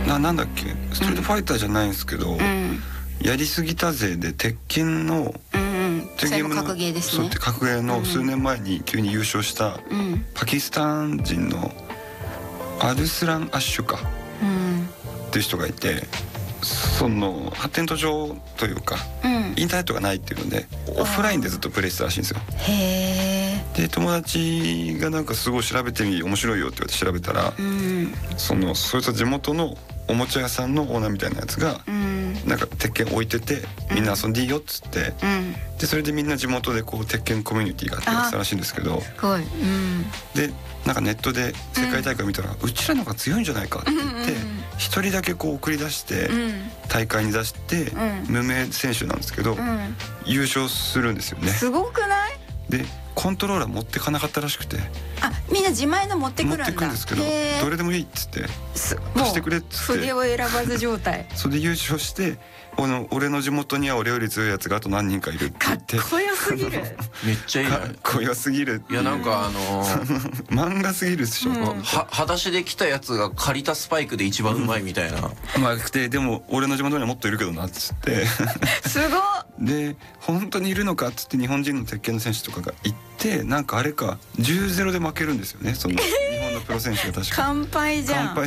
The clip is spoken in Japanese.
なんだっけ、ストリートファイターじゃないんですけど、やりすぎたぜで鉄拳の、 それも格ゲーですね。 そうって格ゲーの数年前に急に優勝したパキスタン人のアルスラン・アッシュかっていう人がいて、その発展途上というか、インターネットがないっていうのでオフラインでずっとプレイしてたらしいんですよ。 へー。 で友達がなんかすごい調べてみ面白いよって言われて調べたら、そいつは地元のおもちゃ屋さんのオーナーみたいなやつが、なんか鉄拳置いててみんな遊んでいいよっつって、でそれでみんな地元でこう鉄拳コミュニティがあってやってたらしいんですけど、 すごい、 でなんかネットで世界大会見たら、うちらの方が強いんじゃないかって言って一人だけこう送り出して大会に出して、無名選手なんですけど、優勝するんですよね。 すごくない？ でコントローラー持ってかなかったらしくて、 みんな自前の持ってくるんだ。 持ってくるんですけど、どれでもいいっつって貸してくれっつって筆を選ばず状態それで優勝して、俺の地元には俺より強いやつがあと何人かいるって言って、 かっこよすぎるめっちゃいいね。 かっこよすぎる。 いやなんか漫画すぎるでしょ、 裸足で来たやつが借りたスパイクで一番うまいみたいな、 まあでも俺の地元にはもっといるけどなっつってすごっ。 で本当にいるのかっつって日本人の鉄拳の選手とかが行って、なんかあれか 10-0 で負けるんですよね、その日本のプロ選手が確か乾杯じゃん。